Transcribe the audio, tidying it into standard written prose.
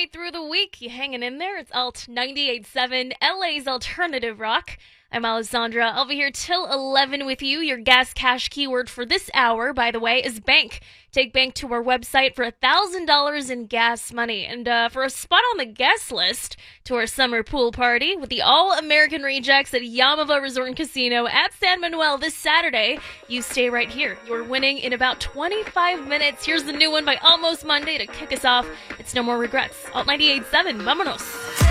way through the week. You hanging in there? It's Alt 98.7, LA's alternative rock. I'm Alessandra. I'll be here till 11 with you. Your gas cash keyword for this hour, by the way, is bank. Take bank to our website for $1,000 in gas money. And for a spot on the guest list to our summer pool party with the All-American Rejects at Yamava Resort and Casino at San Manuel this Saturday, you stay right here. You're winning in about 25 minutes. Here's the new one by Almost Monday to kick us off. It's No More Regrets. Alt 98.7. Vámonos.